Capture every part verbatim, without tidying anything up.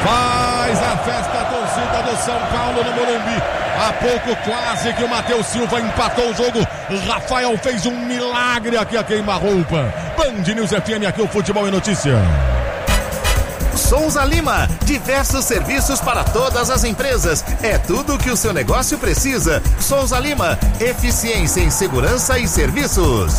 Faz a festa a torcida do São Paulo no Morumbi. Há pouco quase que o Matheus Silva empatou o jogo. Rafael fez um milagre aqui a queima-roupa. Band News F M, aqui o futebol é notícia. Souza Lima, diversos serviços para todas as empresas. É tudo o que o seu negócio precisa. Souza Lima, eficiência em segurança e serviços.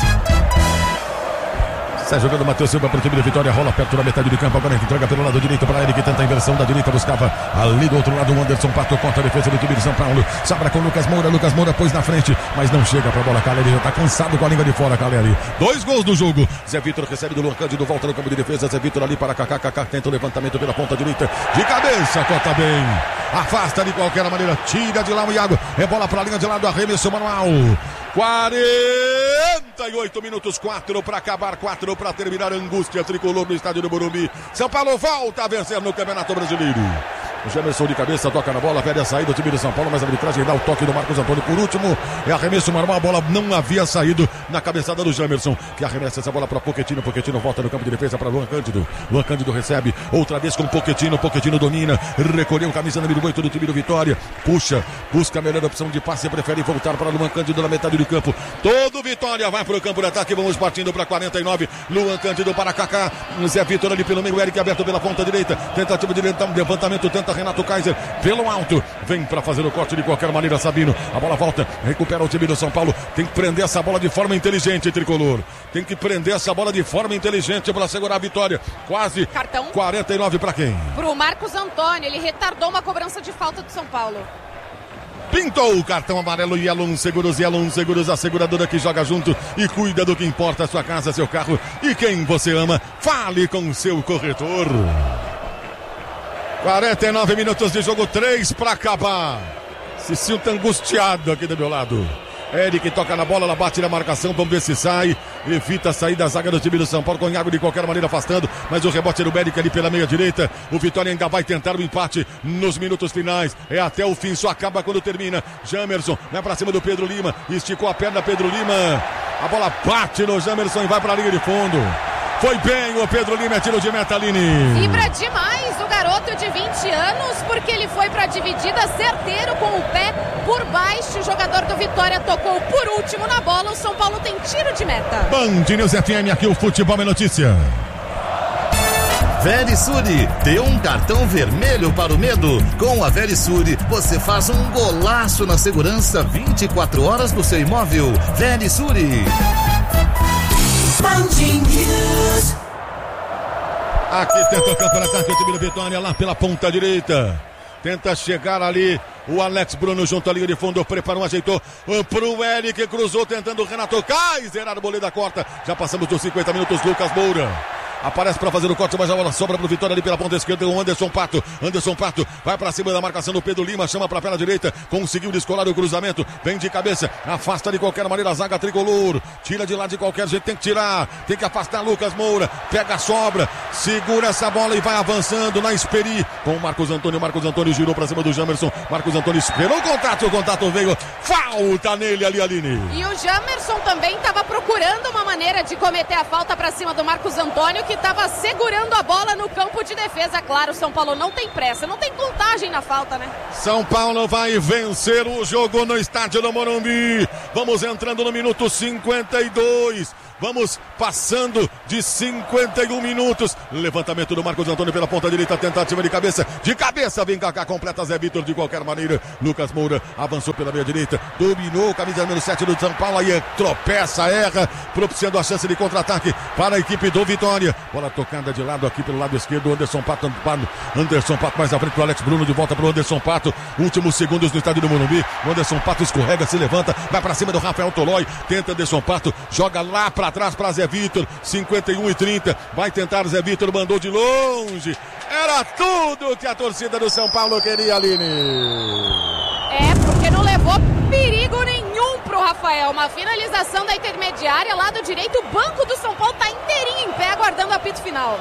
Sai jogando Matheus Silva para o time da Vitória, rola perto da metade do campo, agora entrega pelo lado direito para ele que tenta a inversão da direita, buscava ali do outro lado o Anderson Pato contra a defesa do time de São Paulo, sobra com Lucas Moura, Lucas Moura pôs na frente, mas não chega para a bola, Caleri já está cansado com a língua de fora, Caleri, dois gols do jogo, Zé Vitor recebe do Luan Cândido, volta no campo de defesa, Zé Vitor ali para Kaká, Kaká tenta o levantamento pela ponta direita, de cabeça, corta bem, afasta de qualquer maneira, tira de lá o Iago, é bola para a linha de lado, arremesso manual, quarenta e oito minutos, quatro para acabar, quatro para terminar, angústia tricolor no estádio do Morumbi. São Paulo volta a vencer no Campeonato Brasileiro. O Jamerson de cabeça toca na bola, velha a saída do time de São Paulo, mas a arbitragem dá o toque do Marcos Antônio por último. É arremesso normal, a bola não havia saído na cabeçada do Jamerson, que arremessa essa bola para Pochettino. Pochettino volta no campo de defesa para Luan Cândido. Luan Cândido recebe outra vez com Pochettino. Pochettino domina, recolheu camisa número oito do time do Vitória. Puxa, busca a melhor opção de passe, prefere voltar para Luan Cândido na metade do campo. Todo Vitória vai para o campo de ataque. Vamos partindo para quarenta e nove. Luan Cândido para Kaká. Zé Vitor ali pelo meio, Eric aberto pela ponta direita. Tentativa de levantamento, tenta Renato Kaiser pelo alto. Vem para fazer o corte de qualquer maneira, Sabino. A bola volta, recupera o time do São Paulo. Tem que prender essa bola de forma inteligente, tricolor. Tem que prender essa bola de forma inteligente para segurar a vitória. Quase cartão. quarenta e nove para quem? Pro Marcos Antônio. Ele retardou uma cobrança de falta do São Paulo. Pintou o cartão amarelo e Yellow Seguros, Yellow Seguros, a seguradora que joga junto e cuida do que importa, sua casa, seu carro e quem você ama. Fale com o seu corretor. quarenta e nove minutos de jogo, três para acabar. Se sinta angustiado aqui do meu lado. Eric toca na bola, ela bate na marcação, vamos ver se sai. Evita a saída da zaga do time do São Paulo, com Iago de qualquer maneira afastando, mas o rebote é do Eric ali pela meia direita. O Vitória ainda vai tentar o empate nos minutos finais. É até o fim, só acaba quando termina. Jamerson vai pra cima do Pedro Lima, esticou a perna Pedro Lima. A bola bate no Jamerson e vai pra linha de fundo. Foi bem o Pedro Lima, é tiro de meta, Aline. Vibra demais o garoto de vinte anos, porque ele foi para a dividida certeiro com o pé por baixo. O jogador do Vitória tocou por último na bola. O São Paulo tem tiro de meta. Band News F M, aqui o futebol é notícia. Verisure, dê um cartão vermelho para o medo. Com a Verisure, você faz um golaço na segurança vinte e quatro horas do seu imóvel. Verisure. Aqui tenta o campo de ataque, o time do Vitória lá pela ponta direita. Tenta chegar ali o Alex Bruno junto à linha de fundo, preparou, ajeitou pro Eric, cruzou tentando o Renato Kaiser, arboleda corta. Já passamos dos cinquenta minutos, Lucas Moura aparece para fazer o corte, mas a bola sobra pro Vitória ali pela ponta esquerda, o Anderson Pato. Anderson Pato vai para cima da marcação do Pedro Lima, chama para a perna direita, conseguiu descolar o cruzamento, vem de cabeça, afasta de qualquer maneira a zaga tricolor, tira de lá de qualquer jeito, tem que tirar, tem que afastar Lucas Moura, pega a sobra, segura essa bola e vai avançando na Esperi, com o Marcos Antônio. Marcos Antônio girou para cima do Jamerson, Marcos Antônio esperou o contato, o contato veio, falta nele ali, Aline. E o Jamerson também estava procurando uma maneira de cometer a falta para cima do Marcos Antônio, que estava segurando a bola no campo de defesa. Claro, São Paulo não tem pressa, não tem contagem na falta, né? São Paulo vai vencer o jogo no estádio do Morumbi. Vamos entrando no minuto cinquenta e dois. Vamos passando de cinquenta e um minutos. Levantamento do Marcos Antônio pela ponta direita, tentativa de cabeça. De cabeça, vem Kaká, completa Zé Vitor de qualquer maneira. Lucas Moura avançou pela meia direita, dominou, camisa número sete do São Paulo, aí tropeça, erra, propiciando a chance de contra-ataque para a equipe do Vitória. Bola tocada de lado aqui pelo lado esquerdo, Anderson Pato, Anderson Pato mais à frente pro Alex Bruno, de volta pro Anderson Pato. Últimos segundos no estádio do Morumbi. O Anderson Pato escorrega, se levanta, vai para cima do Rafael Tolói, tenta Anderson Pato, joga lá para atrás para Zé Vitor, cinquenta e um e trinta, vai tentar Zé Vitor, mandou de longe, era tudo que a torcida do São Paulo queria, Aline. É, porque não levou perigo nenhum pro Rafael, uma finalização da intermediária, lado direito, o banco do São Paulo tá inteirinho em pé, aguardando o apito final.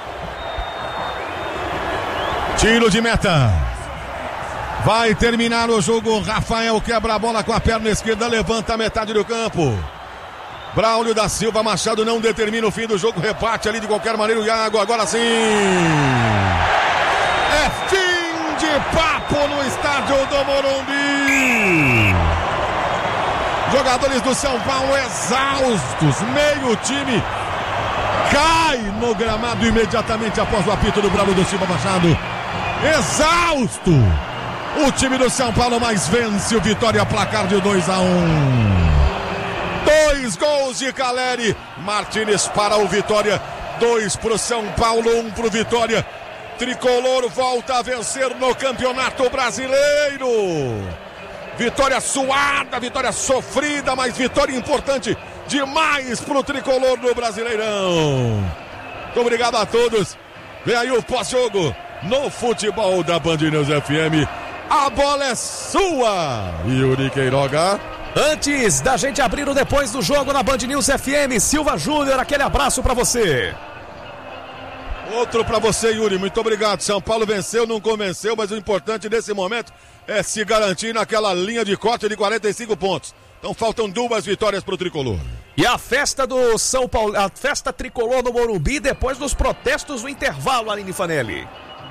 Tiro de meta. Vai terminar o jogo, Rafael quebra a bola com a perna esquerda, levanta a metade do campo. Braulio da Silva Machado não determina o fim do jogo, reparte ali de qualquer maneira o Iago, agora sim. É campo no estádio do Morumbi. Jogadores do São Paulo exaustos, meio time cai no gramado imediatamente após o apito do Bravo do Silva Machado. Exausto o time do São Paulo, mas vence o Vitória, placar de dois a um. Dois gols de Caleri, Martínez para o Vitória, dois para o São Paulo, um para o Vitória. Tricolor volta a vencer no Campeonato Brasileiro. Vitória suada, vitória sofrida, mas vitória importante demais para o Tricolor no Brasileirão. Muito obrigado a todos. Vem aí o pós-jogo no futebol da Band News F M. A bola é sua, Yuri Queiroga. Antes da gente abrir o depois do jogo na Band News F M, Silva Júnior, aquele abraço para você. Outro para você, Yuri, muito obrigado. São Paulo venceu, não convenceu, mas o importante nesse momento é se garantir naquela linha de corte de quarenta e cinco pontos. Então faltam duas vitórias para o Tricolor. E a festa do São Paulo, a festa Tricolor no Morumbi depois dos protestos no intervalo, Aline Fanelli.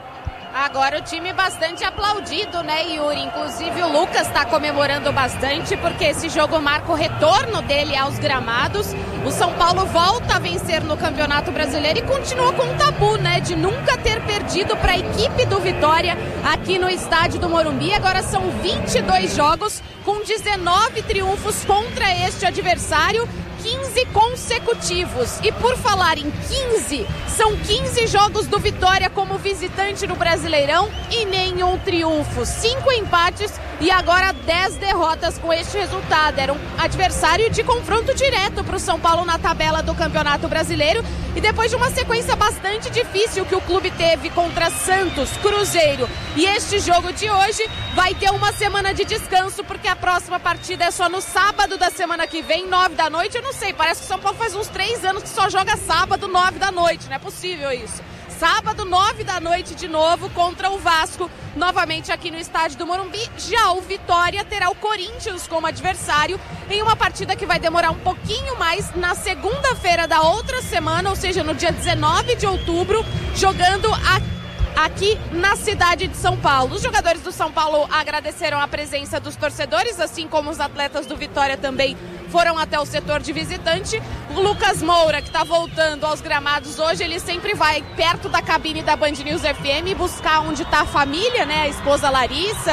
Agora o time bastante aplaudido, né, Yuri? Inclusive o Lucas está comemorando bastante porque esse jogo marca o retorno dele aos gramados. O São Paulo volta a vencer no Campeonato Brasileiro e continua com um tabu, né, de nunca ter perdido para a equipe do Vitória aqui no estádio do Morumbi. Agora são vinte e dois jogos com dezenove triunfos contra este adversário, quinze consecutivos. E por falar em quinze, são quinze jogos do Vitória como visitante no Brasileirão e nenhum triunfo. Cinco empates e agora dez derrotas com este resultado. Era um adversário de confronto direto para o São Paulo na tabela do Campeonato Brasileiro. E depois de uma sequência bastante difícil que o clube teve contra Santos, Cruzeiro e este jogo de hoje, vai ter uma semana de descanso porque a próxima partida é só no sábado da semana que vem, nove da noite. Eu não sei, parece que o São Paulo faz uns três anos que só joga sábado, nove da noite. Não é possível isso. Sábado, nove da noite de novo contra o Vasco, novamente aqui no estádio do Morumbi. Já o Vitória terá o Corinthians como adversário em uma partida que vai demorar um pouquinho mais na segunda-feira da outra semana, ou seja, no dia dezenove de outubro, jogando a aqui na cidade de São Paulo. Os jogadores do São Paulo agradeceram a presença dos torcedores, assim como os atletas do Vitória também foram até o setor de visitante. O Lucas Moura, que está voltando aos gramados hoje, ele sempre vai perto da cabine da Band News F M buscar onde está a família, né? A esposa Larissa,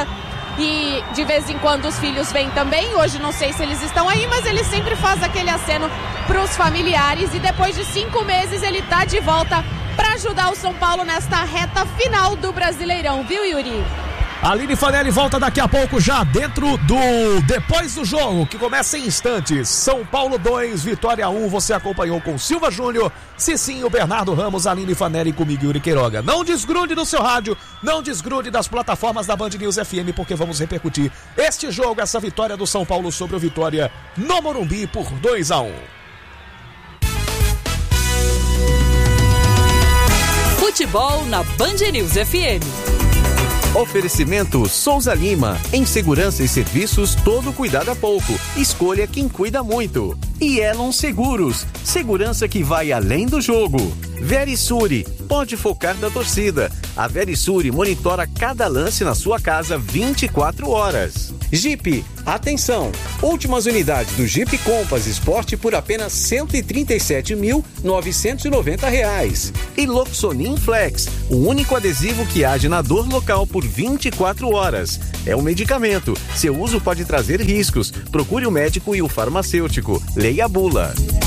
e de vez em quando os filhos vêm também. Hoje não sei se eles estão aí, mas ele sempre faz aquele aceno para os familiares, e depois de cinco meses ele está de volta para ajudar o São Paulo nesta reta final do Brasileirão, viu, Yuri? Aline Fanelli volta daqui a pouco já dentro do Depois do Jogo, que começa em instantes. São Paulo dois, Vitória um. Você acompanhou com Silva Júnior, Cicinho, Bernardo Ramos, Aline Fanelli e comigo, Yuri Queiroga. Não desgrude do seu rádio, não desgrude das plataformas da Band News F M, porque vamos repercutir este jogo, essa vitória do São Paulo sobre o Vitória no Morumbi por dois a um. Futebol na Band News F M. Oferecimento Souza Lima. Em segurança e serviços, todo cuidado é pouco. Escolha quem cuida muito. E Elon Seguros. Segurança que vai além do jogo. Verisure. Pode focar da torcida. A Verisure monitora cada lance na sua casa vinte e quatro horas. Jeep. Atenção! Últimas unidades do Jeep Compass Sport por apenas cento e trinta e sete mil novecentos e noventa reais. E Loxonin Flex, o único adesivo que age na dor local por vinte e quatro horas. É um medicamento. Seu uso pode trazer riscos. Procure o médico e o farmacêutico. Leia a bula.